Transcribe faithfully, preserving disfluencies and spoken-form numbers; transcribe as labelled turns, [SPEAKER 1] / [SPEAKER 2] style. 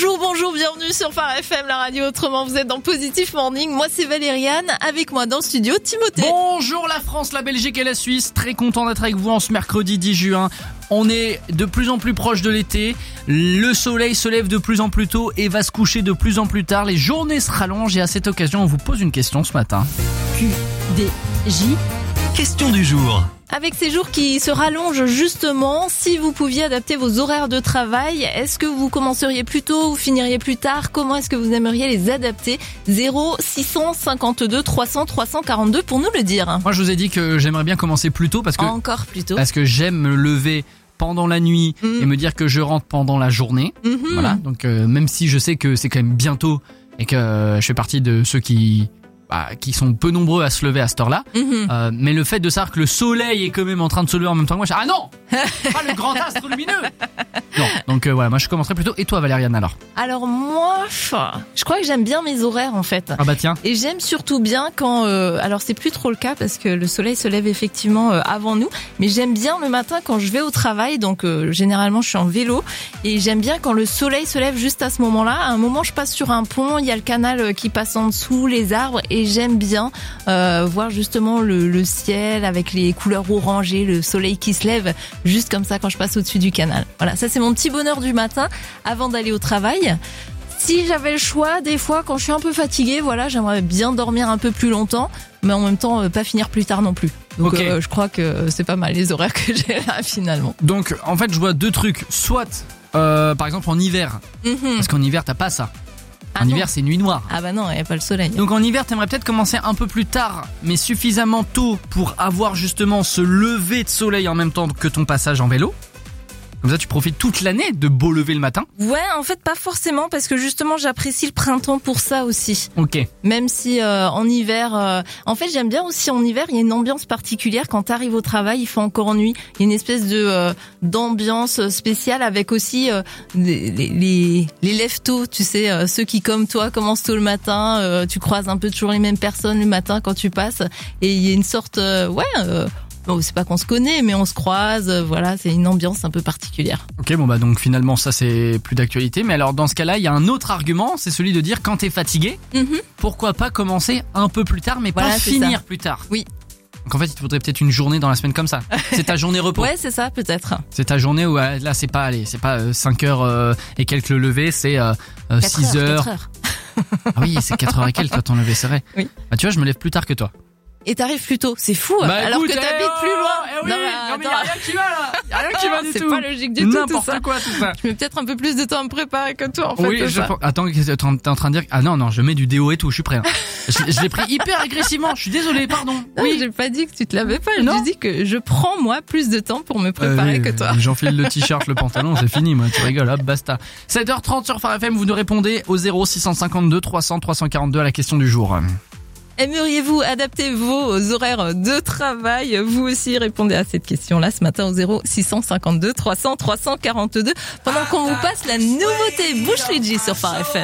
[SPEAKER 1] Bonjour, bonjour, bienvenue sur Phare F M, la radio autrement. Vous êtes dans Positif Morning. Moi, c'est Valériane. Avec moi dans le studio, Timothée.
[SPEAKER 2] Bonjour la France, la Belgique et la Suisse. Très content d'être avec vous en ce mercredi dix juin. On est de plus en plus proche de l'été. Le soleil se lève de plus en plus tôt et va se coucher de plus en plus tard. Les journées se rallongent et à cette occasion, on vous pose une question ce matin.
[SPEAKER 1] Q D J.
[SPEAKER 3] Question du jour.
[SPEAKER 1] Avec ces jours qui se rallongent justement, si vous pouviez adapter vos horaires de travail, est-ce que vous commenceriez plus tôt ou finiriez plus tard? Comment est-ce que vous aimeriez les adapter? zéro six cent cinquante-deux trois cents trois cent quarante-deux pour nous le dire.
[SPEAKER 2] Moi, je vous ai dit que j'aimerais bien commencer plus tôt parce que
[SPEAKER 1] Encore plus tôt.
[SPEAKER 2] parce que j'aime me lever pendant la nuit
[SPEAKER 1] Mmh.
[SPEAKER 2] et me dire que je rentre pendant la journée.
[SPEAKER 1] Mhm.
[SPEAKER 2] Voilà. Donc euh, même si je sais que c'est quand même bientôt et que euh, je fais partie de ceux qui bah, qui sont peu nombreux à se lever à cette heure-là.
[SPEAKER 1] Mhm.
[SPEAKER 2] Euh, mais le fait de savoir que le soleil est quand même en train de se lever en même temps que moi, je dis, ah non, pas le grand astre lumineux. Non, donc euh, voilà, moi je commencerai plutôt. Et toi, Valériane, alors?
[SPEAKER 1] Alors moi, je crois que j'aime bien mes horaires en fait.
[SPEAKER 2] Ah bah tiens.
[SPEAKER 1] Et j'aime surtout bien quand, euh, alors c'est plus trop le cas parce que le soleil se lève effectivement euh, avant nous, mais j'aime bien le matin quand je vais au travail, donc euh, généralement je suis en vélo, et j'aime bien quand le soleil se lève juste à ce moment-là. À un moment je passe sur un pont, il y a le canal euh, qui passe en dessous, les arbres, et j'aime bien euh, voir justement le, le ciel avec les couleurs orangées, le soleil qui se lève juste comme ça quand je passe au-dessus du canal. Voilà, ça c'est mon petit bonheur du matin avant d'aller au travail. Si j'avais le choix, des fois, quand je suis un peu fatiguée, voilà, j'aimerais bien dormir un peu plus longtemps, mais en même temps, euh, pas finir plus tard non plus. Donc,
[SPEAKER 2] Ok.
[SPEAKER 1] euh, je crois que c'est pas mal les horaires que j'ai là, finalement.
[SPEAKER 2] Donc en fait, je vois deux trucs. Soit, euh, par exemple, en hiver.
[SPEAKER 1] Mhm.
[SPEAKER 2] Parce qu'en hiver, t'as pas ça.
[SPEAKER 1] Ah
[SPEAKER 2] En
[SPEAKER 1] non.
[SPEAKER 2] hiver, c'est nuit noire.
[SPEAKER 1] Ah bah non, il n'y a pas le soleil.
[SPEAKER 2] Donc en hiver, t'aimerais peut-être commencer un peu plus tard, mais suffisamment tôt pour avoir justement ce lever de soleil en même temps que ton passage en vélo. Comme ça, tu profites toute l'année de beau lever le matin.
[SPEAKER 1] Ouais, en fait, pas forcément, parce que justement, j'apprécie le printemps pour ça aussi.
[SPEAKER 2] Ok.
[SPEAKER 1] Même si euh, en hiver, euh, en fait, j'aime bien aussi en hiver, il y a une ambiance particulière. Quand t'arrives au travail, il fait encore nuit. Il y a une espèce de euh, d'ambiance spéciale avec aussi euh, les les les, les lève-tôt, tu sais, euh, ceux qui comme toi commencent tôt le matin. Euh, tu croises un peu toujours les mêmes personnes le matin quand tu passes, et il y a une sorte, euh, ouais. Euh, Bon, c'est pas qu'on se connaît, mais on se croise, euh, voilà, c'est une ambiance un peu particulière.
[SPEAKER 2] Ok, bon bah donc finalement ça c'est plus d'actualité. Mais alors dans ce cas-là, il y a un autre argument, c'est celui de dire quand t'es fatigué,
[SPEAKER 1] Mhm.
[SPEAKER 2] pourquoi pas commencer un peu plus tard, mais
[SPEAKER 1] Voilà,
[SPEAKER 2] pas
[SPEAKER 1] c'est
[SPEAKER 2] finir
[SPEAKER 1] ça.
[SPEAKER 2] plus tard.
[SPEAKER 1] Oui.
[SPEAKER 2] Donc en fait, il te faudrait peut-être une journée dans la semaine comme ça. C'est ta journée repos.
[SPEAKER 1] Ouais, c'est ça, peut-être.
[SPEAKER 2] C'est ta journée où euh, là c'est pas allez, c'est pas euh, cinq heures euh, et quelques le lever, c'est euh, euh,
[SPEAKER 1] Quatre
[SPEAKER 2] six
[SPEAKER 1] heures,
[SPEAKER 2] heures.
[SPEAKER 1] quatre heures.
[SPEAKER 2] Ah oui, c'est quatre heures et quelques toi ton lever, c'est vrai.
[SPEAKER 1] Oui.
[SPEAKER 2] Bah tu vois, je me lève plus tard que toi.
[SPEAKER 1] Et t'arrives plus tôt, c'est fou,
[SPEAKER 2] Bah,
[SPEAKER 1] alors
[SPEAKER 2] écoute,
[SPEAKER 1] que
[SPEAKER 2] eh
[SPEAKER 1] t'habites
[SPEAKER 2] oh,
[SPEAKER 1] plus loin.
[SPEAKER 2] eh oui,
[SPEAKER 1] Non,
[SPEAKER 2] non,
[SPEAKER 1] mais
[SPEAKER 2] mais y a
[SPEAKER 1] attends.
[SPEAKER 2] rien qui va là. Y a rien qui va du
[SPEAKER 1] C'est
[SPEAKER 2] tout.
[SPEAKER 1] pas logique du tout, tout
[SPEAKER 2] N'importe
[SPEAKER 1] ça.
[SPEAKER 2] quoi tout ça.
[SPEAKER 1] Je mets peut-être un peu plus de temps à me préparer que toi, en fait.
[SPEAKER 2] Oui,
[SPEAKER 1] c'est
[SPEAKER 2] je
[SPEAKER 1] ça.
[SPEAKER 2] pense- attends, qu'est-ce que t'es en- t'es en train de dire? Ah non non, je mets du déo et tout, je suis prêt. hein. Je, je l'ai pris hyper agressivement. Je suis désolé, pardon.
[SPEAKER 1] Non, j'ai pas dit que tu te l'avais pas.
[SPEAKER 2] Non.
[SPEAKER 1] J'ai dit que je prends, moi, plus de temps pour me préparer
[SPEAKER 2] Euh, oui,
[SPEAKER 1] que toi.
[SPEAKER 2] J'enfile le t-shirt, le pantalon, c'est fini, moi. Tu rigoles, hop, basta. sept heures trente sur Phare F M, vous nous répondez au zéro six cent cinquante-deux trois cents trois cent quarante-deux à la question du jour.
[SPEAKER 1] Aimeriez-vous adapter vos horaires de travail? Vous aussi répondez à cette question-là ce matin au zéro six cent cinquante-deux trois cents trois cent quarante-deux pendant qu'on vous passe la nouveauté Bush Ridge sur Phare F M.